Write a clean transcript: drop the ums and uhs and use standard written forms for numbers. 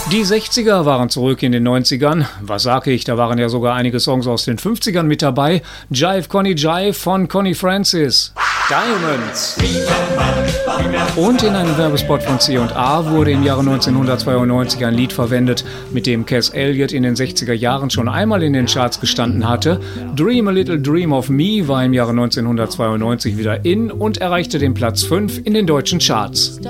Die 60er waren zurück in den 90ern. Was sage ich, da waren ja sogar einige Songs aus den 50ern mit dabei. Jive Connie Jive von Connie Francis. Diamonds. Und in einem Werbespot von C&A wurde im Jahre 1992 ein Lied verwendet, mit dem Cass Elliot in den 60er Jahren schon einmal in den Charts gestanden hatte. Dream a Little Dream of Me war im Jahre 1992 wieder in und erreichte den Platz 5 in den deutschen Charts.